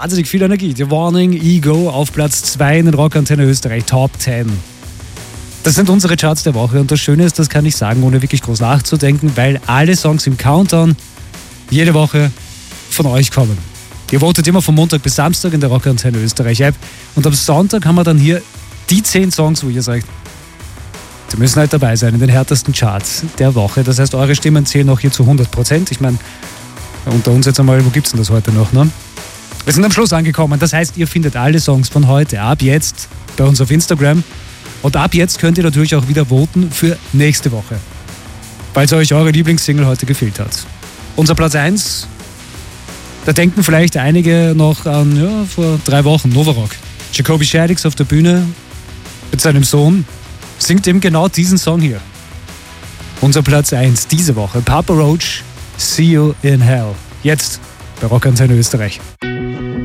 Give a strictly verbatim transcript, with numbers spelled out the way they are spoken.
wahnsinnig viel Energie. The Warning, Ego auf Platz zwei in den Rockantenne Österreich Top zehn. Das sind unsere Charts der Woche und das Schöne ist, das kann ich sagen, ohne wirklich groß nachzudenken, weil alle Songs im Countdown jede Woche von euch kommen. Ihr votet immer von Montag bis Samstag in der Rockantenne Österreich App und am Sonntag haben wir dann hier die zehn Songs, wo ihr sagt, sie müssen halt dabei sein in den härtesten Charts der Woche. Das heißt, eure Stimmen zählen auch hier zu hundert Prozent. Ich meine, unter uns jetzt einmal, wo gibt's denn das heute noch, ne? Wir sind am Schluss angekommen. Das heißt, ihr findet alle Songs von heute ab jetzt bei uns auf Instagram. Und ab jetzt könnt ihr natürlich auch wieder voten für nächste Woche, weil euch eure Lieblingssingle heute gefehlt hat. Unser Platz eins, da denken vielleicht einige noch an, ja, vor drei Wochen, Novarock. Jacoby Shaddix auf der Bühne mit seinem Sohn singt eben genau diesen Song hier. Unser Platz eins diese Woche, Papa Roach, See You in Hell. Jetzt bei Rockantenne Österreich.